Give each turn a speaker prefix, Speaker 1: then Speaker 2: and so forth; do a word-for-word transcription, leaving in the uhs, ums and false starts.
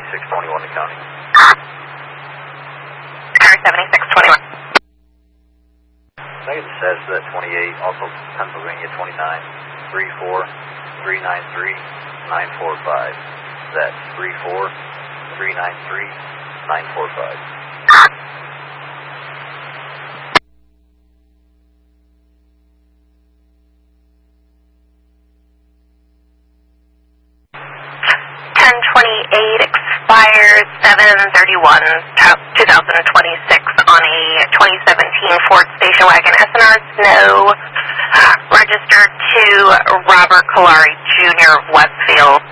Speaker 1: seventy-six twenty-one to county.
Speaker 2: Car seventy-six twenty-one.
Speaker 1: Negative says that twenty-eight, also Pennsylvania twenty-nine, three four, three nine three, nine four five. That's three four, three nine three, nine four five.
Speaker 2: ten twenty-eight expires seven thirty-one twenty twenty-six on a twenty seventeen Ford Station Wagon S and R Snow, registered to Robert Kalari Junior of Westfield.